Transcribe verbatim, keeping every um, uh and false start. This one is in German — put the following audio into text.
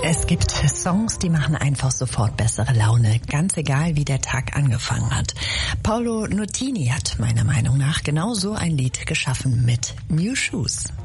Es gibt Songs, die machen einfach sofort bessere Laune, ganz egal wie der Tag angefangen hat. Paolo Nutini hat meiner Meinung nach genau so ein Lied geschaffen mit New Shoes.